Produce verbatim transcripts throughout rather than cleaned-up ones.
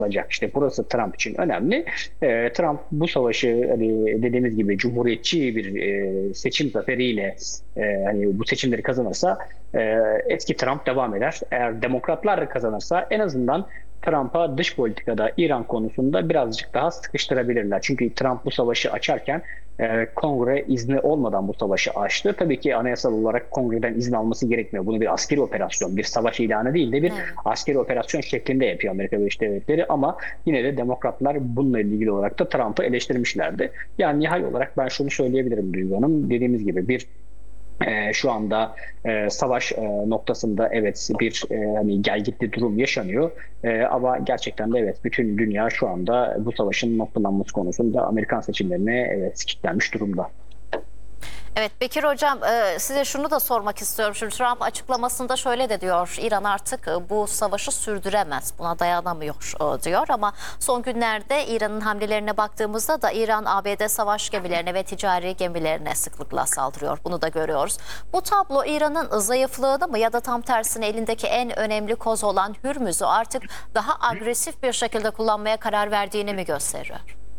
olacak. İşte burası Trump için önemli. E, Trump bu savaşı hani dediğimiz gibi cumhuriyetçi bir e, seçim zaferiyle e, hani bu seçimleri kazanırsa e, eski Trump devam eder. Eğer demokratlar kazanırsa en azından Trump'a dış politikada İran konusunda birazcık daha sıkıştırabilirler. Çünkü Trump bu savaşı açarken e, kongre izni olmadan bu savaşı açtı. Tabii ki anayasal olarak kongreden izin alması gerekmiyor. Bunu bir askeri operasyon, bir savaş ilanı değil de bir Evet. askeri operasyon şeklinde yapıyor Amerika Birleşik Devletleri. Ama yine de demokratlar bununla ilgili olarak da Trump'ı eleştirmişlerdi. Yani nihai olarak ben şunu söyleyebilirim Duygu Hanım. Dediğimiz gibi bir e, şu anda e, savaş e, noktasında evet bir e, hani gelgitli durum yaşanıyor. E, ama gerçekten de evet bütün dünya şu anda bu savaşın noktalanması konusunda Amerikan seçimlerine evet kilitlenmiş durumda. Evet Bekir Hocam, e, size şunu da sormak istiyorum. Şimdi Trump açıklamasında şöyle de diyor: İran artık e, bu savaşı sürdüremez, buna dayanamıyor e, diyor. Ama son günlerde İran'ın hamlelerine baktığımızda da İran A B D savaş gemilerine ve ticari gemilerine sıklıkla saldırıyor. Bunu da görüyoruz. Bu tablo İran'ın zayıflığını mı ya da tam tersine elindeki en önemli koz olan Hürmüz'ü artık daha agresif bir şekilde kullanmaya karar verdiğini mi gösteriyor?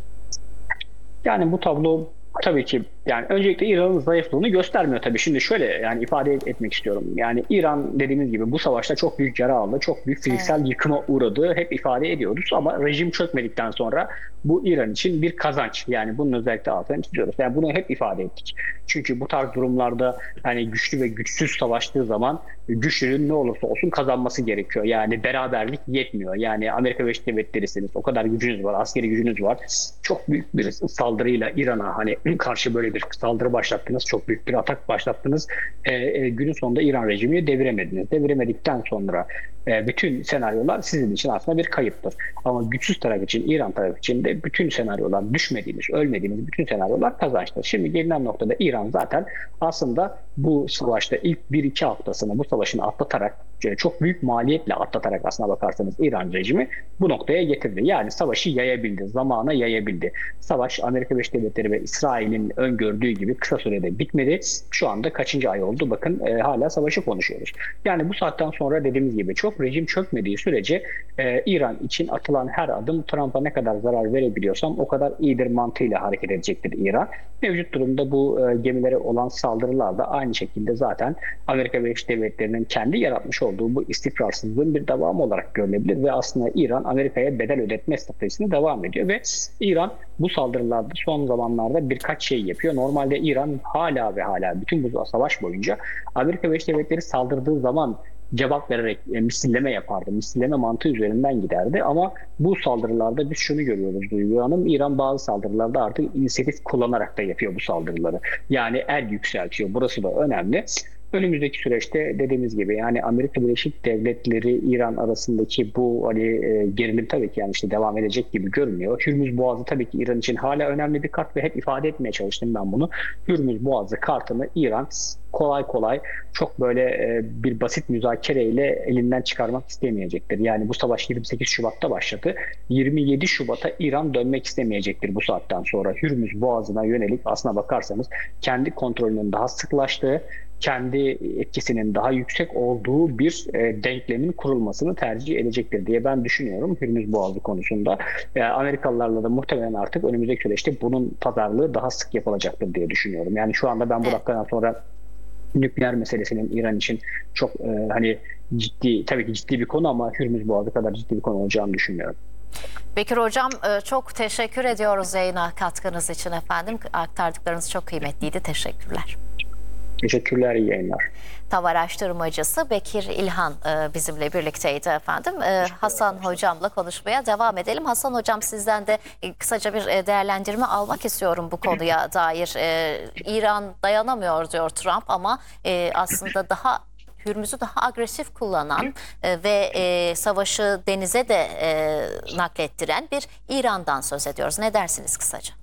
Yani bu tablo tabii ki yani öncelikle İran'ın zayıflığını göstermiyor tabii. Şimdi şöyle yani ifade etmek istiyorum. Yani İran dediğimiz gibi bu savaşta çok büyük yara aldı. Çok büyük Evet. fiziksel yıkıma uğradı. Hep ifade ediyoruz ama rejim çökmedikten sonra bu İran için bir kazanç. Yani bunun özellikle altını çiziyoruz. Yani bunu hep ifade ettik. Çünkü bu tarz durumlarda hani güçlü ve güçsüz savaştığı zaman güçlünün ne olursa olsun kazanması gerekiyor. Yani beraberlik yetmiyor. Yani Amerika Birleşik Devletleri'siniz. O kadar gücünüz var, askeri gücünüz var. Çok büyük bir saldırıyla İran'a hani karşı böyle bir saldırı başlattınız. Çok büyük bir atak başlattınız. E, e, günün sonunda İran rejimini deviremediniz. Deviremedikten sonra e, bütün senaryolar sizin için aslında bir kayıptır. Ama güçsüz taraf için, İran tarafı için de bütün senaryolar düşmediğiniz, ölmediğiniz bütün senaryolar kazançtır. Şimdi gelinen noktada İran zaten aslında bu savaşta ilk bir iki haftasını bu savaşın atlatarak çok büyük maliyetle atlatarak aslına bakarsanız İran rejimi bu noktaya getirdi. Yani savaşı yayabildi, zamana yayabildi. Savaş Amerika Birleşik Devletleri ve İsrail'in öngördüğü gibi kısa sürede bitmedi. Şu anda kaçıncı ay oldu? Bakın e, hala savaşı konuşuyoruz. Yani bu saatten sonra dediğimiz gibi çok rejim çökmediği sürece e, İran için atılan her adım Trump'a ne kadar zarar verebiliyorsam o kadar iyidir mantığıyla hareket edecektir İran. Mevcut durumda bu e, gemilere olan saldırılar da aynı şekilde zaten Amerika Birleşik Devletleri'nin kendi yaratmış olduğu bu istikrarsızlığın bir devamı olarak görülebilir ve aslında İran Amerika'ya bedel ödetme stratejisine devam ediyor ve İran bu saldırılarda son zamanlarda birkaç şey yapıyor. Normalde İran hala ve hala bütün bu savaş boyunca Amerika Birleşik Devletleri saldırdığı zaman cevap vererek e, misilleme yapardı. Misilleme mantığı üzerinden giderdi ama bu saldırılarda biz şunu görüyoruz Duygu Hanım. İran bazı saldırılarda artık inisiyatif kullanarak da yapıyor bu saldırıları. Yani el yükseltiyor. Burası da önemli. Önümüzdeki süreçte dediğimiz gibi yani Amerika Birleşik Devletleri İran arasındaki bu hani e, gerilim tabii ki yani işte devam edecek gibi görünüyor. Hürmüz Boğazı tabii ki İran için hala önemli bir kart ve hep ifade etmeye çalıştım ben bunu. Hürmüz Boğazı kartını İran kolay kolay çok böyle e, bir basit müzakereyle elinden çıkarmak istemeyecektir. Yani bu savaş yirmi sekiz Şubat'ta başladı. yirmi yedi Şubat'a İran dönmek istemeyecektir bu saatten sonra. Hürmüz Boğazı'na yönelik aslına bakarsanız kendi kontrolünün daha sıklaştığı, kendi etkisinin daha yüksek olduğu bir e, denklemin kurulmasını tercih edecektir diye ben düşünüyorum Hürmüz Boğazı konusunda. E, Amerikalılarla da muhtemelen artık önümüzdeki süreçte bunun pazarlığı daha sık yapılacaktır diye düşünüyorum. Yani şu anda ben bu Evet. dakikadan sonra nükleer meselesinin İran için çok e, hani ciddi tabii ki ciddi bir konu ama Hürmüz Boğazı kadar ciddi bir konu olacağını düşünmüyorum. Bekir Hocam, e, çok teşekkür ediyoruz yayına katkınız için efendim. Aktardıklarınız çok kıymetliydi. Teşekkürler. Teşekkürler, iyi yayınlar. TAV araştırmacısı Bekir İlhan e, bizimle birlikteydi efendim. E, Hasan Hocam'la konuşmaya devam edelim. Hasan Hocam, sizden de e, kısaca bir e, değerlendirme almak istiyorum bu konuya dair. E, İran dayanamıyor diyor Trump ama e, aslında daha Hürmüz'ü daha agresif kullanan e, ve e, savaşı denize de e, naklettiren bir İran'dan söz ediyoruz. Ne dersiniz kısaca?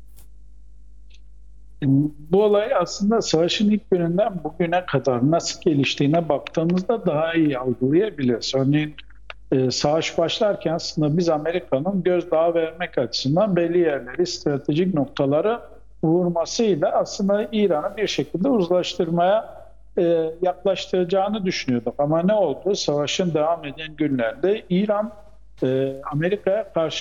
Bu olay aslında savaşın ilk gününden bugüne kadar nasıl geliştiğine baktığımızda daha iyi algılayabiliriz. Örneğin e, savaş başlarken aslında biz Amerika'nın gözdağı vermek açısından belli yerleri, stratejik noktaları vurmasıyla aslında İran'ı bir şekilde uzlaştırmaya e, yaklaştıracağını düşünüyorduk. Ama ne oldu? Savaşın devam eden günlerde İran e, Amerika'ya karşı